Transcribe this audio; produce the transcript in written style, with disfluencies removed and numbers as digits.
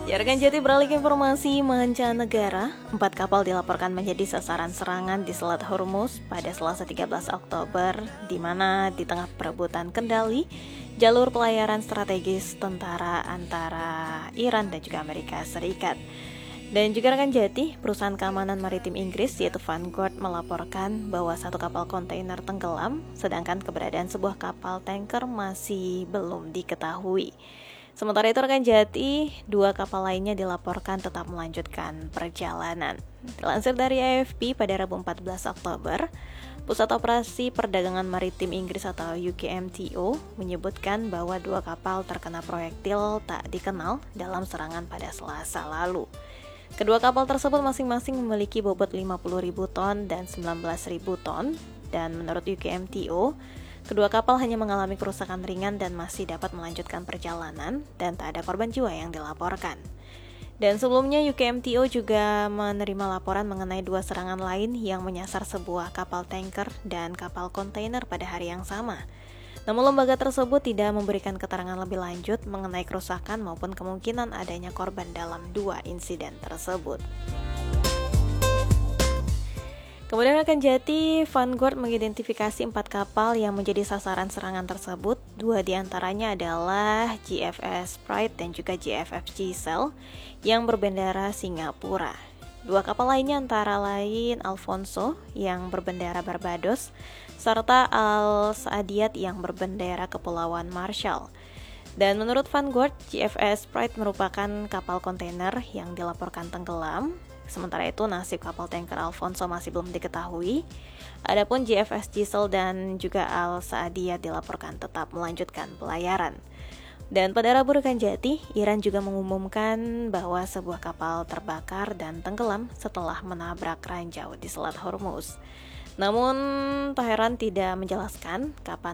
Ya, rekan Jati, beralih ke informasi mancanegara, 4 kapal dilaporkan menjadi sasaran serangan di Selat Hormuz pada Selasa 13 Oktober, di mana di tengah perebutan kendali jalur pelayaran strategis tentara antara Iran dan juga Amerika Serikat. Dan juga rekan Jati, perusahaan keamanan maritim Inggris yaitu Vanguard melaporkan bahwa satu kapal kontainer tenggelam, sedangkan keberadaan sebuah kapal tanker masih belum diketahui. Sementara itu rekan Jati, 2 kapal lainnya dilaporkan tetap melanjutkan perjalanan. Dilansir dari AFP pada Rabu 14 Oktober, Pusat Operasi Perdagangan Maritim Inggris atau UKMTO menyebutkan bahwa 2 kapal terkena proyektil tak dikenal dalam serangan pada Selasa lalu. Kedua kapal tersebut masing-masing memiliki bobot 50.000 ton dan 19.000 ton, dan menurut UKMTO, kedua kapal hanya mengalami kerusakan ringan dan masih dapat melanjutkan perjalanan dan tak ada korban jiwa yang dilaporkan. Dan sebelumnya UKMTO juga menerima laporan mengenai 2 serangan lain yang menyasar sebuah kapal tanker dan kapal kontainer pada hari yang sama. Namun lembaga tersebut tidak memberikan keterangan lebih lanjut mengenai kerusakan maupun kemungkinan adanya korban dalam 2 insiden tersebut. Kemudian rekan Jati, Vanguard mengidentifikasi 4 kapal yang menjadi sasaran serangan tersebut. 2 diantaranya adalah GFS Pride dan juga GFF Giselle yang berbendera Singapura. 2 kapal lainnya antara lain Alfonso yang berbendera Barbados serta Al Saadiyat yang berbendera Kepulauan Marshall. Dan menurut Vanguard, GFS Pride merupakan kapal kontainer yang dilaporkan tenggelam. Sementara itu nasib kapal tanker Alfonso masih belum diketahui. Adapun GFS Giselle dan juga Al Saadiyat dilaporkan tetap melanjutkan pelayaran. Dan pada Rabu rekan Jati, Iran juga mengumumkan bahwa sebuah kapal terbakar dan tenggelam setelah menabrak ranjau di Selat Hormuz. Namun Teheran tidak menjelaskan kapan